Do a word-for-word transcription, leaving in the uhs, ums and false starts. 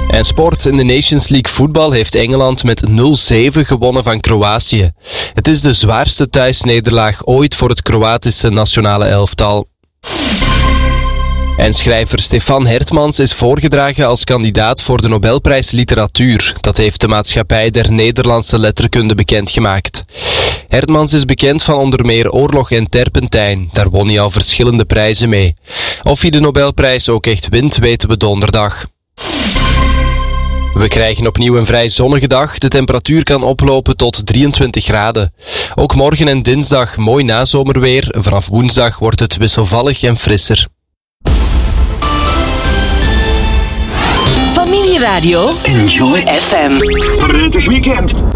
En sport in de Nations League voetbal heeft Engeland met nul zeven gewonnen van Kroatië. Het is de zwaarste thuisnederlaag ooit voor het Kroatische nationale elftal. En schrijver Stefan Hertmans is voorgedragen als kandidaat voor de Nobelprijs Literatuur. Dat heeft de Maatschappij der Nederlandse Letterkunde bekendgemaakt. Hertmans is bekend van onder meer Oorlog en Terpentijn. Daar won hij al verschillende prijzen mee. Of hij de Nobelprijs ook echt wint, weten we donderdag. We krijgen opnieuw een vrij zonnige dag. De temperatuur kan oplopen tot drieëntwintig graden. Ook morgen en dinsdag mooi nazomerweer. Vanaf woensdag wordt het wisselvallig en frisser. Familieradio. Enjoy F M. Prettig weekend.